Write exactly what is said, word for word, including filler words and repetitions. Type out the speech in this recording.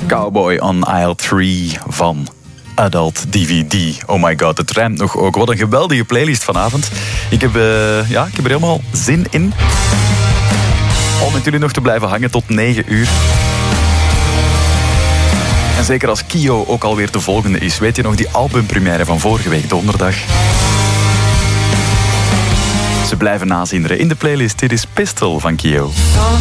Cowboy on Aisle drie van Adult D V D. Oh my god, het rijmt nog ook. Wat een geweldige playlist vanavond. Ik heb, uh, ja, ik heb er helemaal zin in om met jullie nog te blijven hangen tot negen uur. En zeker als Kio ook alweer de volgende is. Weet je nog die albumpremière van vorige week donderdag? Ze blijven nazinderen in de playlist. Dit is Pistol van Kio.